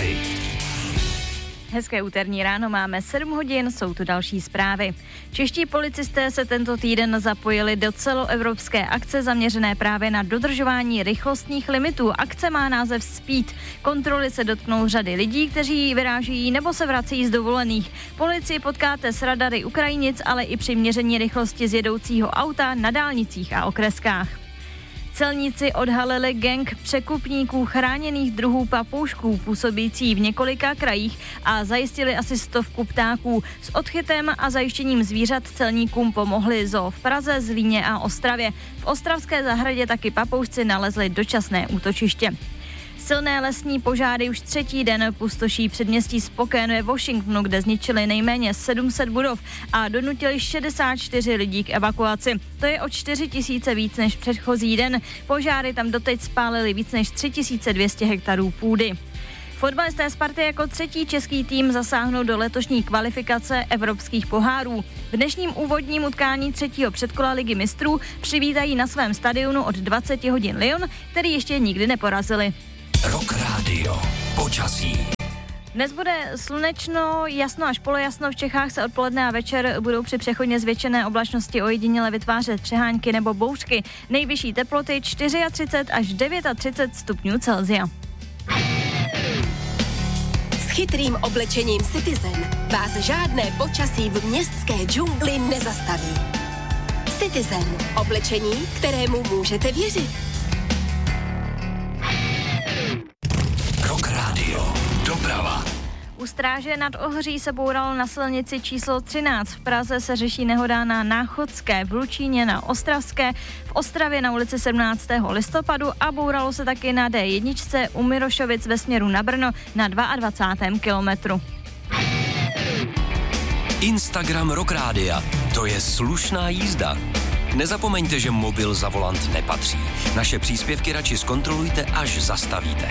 Update. Hezké úterní ráno, máme 7 hodin, jsou tu další zprávy. Čeští policisté se tento týden zapojili do celoevropské akce zaměřené právě na dodržování rychlostních limitů. Akce má název Speed. Kontroly se dotknou řady lidí, kteří vyrážejí nebo se vracejí z dovolených. Policii potkáte s radary Ukrajinic, ale i při měření rychlosti z jedoucího auta na dálnicích a okreskách. Celníci odhalili gang překupníků chráněných druhů papoušků působící v několika krajích a zajistili asi 100 ptáků. S odchytem a zajištěním zvířat celníkům pomohli zoo v Praze, Zlíně a Ostravě. V ostravské zahradě taky papoušci nalezli dočasné útočiště. Silné lesní požáry už třetí den pustoší předměstí Spokane ve Washingtonu, kde zničili nejméně 700 budov a donutili 64 lidí k evakuaci. To je o 4 000 víc než předchozí den. Požáry tam doteď spálily víc než 3200 hektarů půdy. Fotbalisté Sparty jako třetí český tým zasáhnou do letošní kvalifikace evropských pohárů. V dnešním úvodním utkání třetího předkola Ligy mistrů přivítají na svém stadionu od 20 hodin Lyon, který ještě nikdy neporazili. Rock Radio. Počasí. Dnes bude slunečno, jasno až polojasno, v Čechách se odpoledne a večer budou při přechodně zvětšené oblačnosti ojediněle vytvářet přehánky nebo bouřky. Nejvyšší teploty 34 až 39 stupňů Celsia. S chytrým oblečením Citizen vás žádné počasí v městské džungli nezastaví. Citizen. Oblečení, kterému můžete věřit. Rock Radio. Doprava. U Stráže nad Ohří se bouralo na silnici číslo 13. V Praze se řeší nehoda na Náchodské, v Lučíně na Ostravské, v Ostravě na ulici 17. listopadu a bouralo se taky na D1 u Mirošovic ve směru na Brno na 22. kilometru. Instagram Rock Rádia. To je slušná jízda. Nezapomeňte, že mobil za volant nepatří. Naše příspěvky radši zkontrolujte, až zastavíte.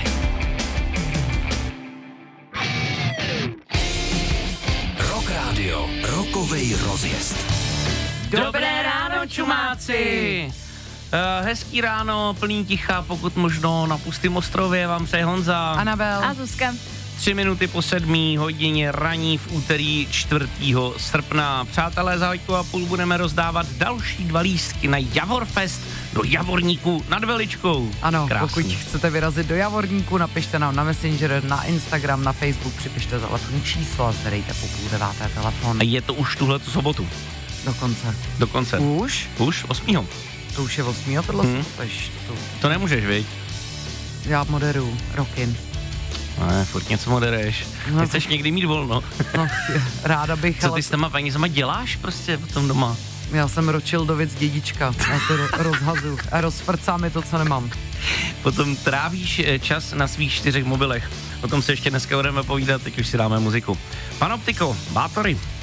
Rock Radio. Rokovej rozjezd. Dobré ráno, čumáci! Hezký ráno, plný ticha, pokud možno na pustým ostrově vám přeje Honza. Anabel. A Zuzka. 3 minuty po 7 hodině raní v úterý 4. srpna. Přátelé, za hoďku a půl budeme rozdávat další 2 lístky na Javorfest do Javorníku nad Veličkou. Ano, krásný. Pokud chcete vyrazit do Javorníku, napište nám na Messenger, na Instagram, na Facebook, připište telefonní číslo a zvedejte po 8:30 telefon. A je to už tuhletu sobotu. Dokonce. Už? Už 8. To už je 8. tohle To nemůžeš, viď? Já moderuju, Rockin. Ne, furt něco moderuješ. No, Ty chceš někdy mít volno. No, ráda bych, Co ty s těma penězma děláš prostě potom doma? Já jsem Rothschildovic dědička, já to rozhazu a rozfrcá mi to, co nemám. Potom trávíš čas na svých 4 mobilech. O tom se ještě dneska budeme povídat, teď už si dáme muziku. Panoptiko, Bátory.